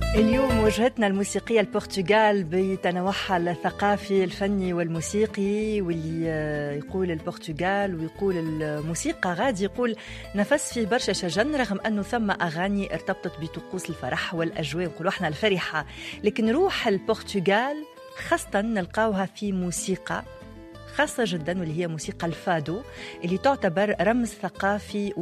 اليوم وجهتنا الموسيقية البرتغال بتنوعها الثقافي الفني والموسيقي، واللي يقول البرتغال ويقول الموسيقى غادي يقول نفس فيه برشا شجن، رغم أنه ثم أغاني ارتبطت بطقوس الفرح والأجواء نقولوا احنا الفرحة، لكن روح البرتغال خاصة نلقاوها في موسيقى خاصة جدا واللي هي موسيقى الفادو، اللي تعتبر رمز ثقافي